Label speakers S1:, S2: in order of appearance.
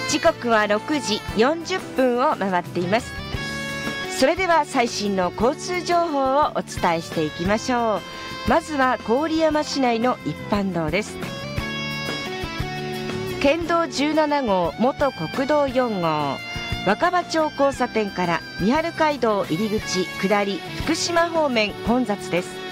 S1: 時刻は6時40分を回っています。それでは最新の交通情報をお伝えしていきましょう。まずは郡山市内の一般道です。県道17号元国道4号若葉町交差点から三春街道入り口下り福島方面混雑です。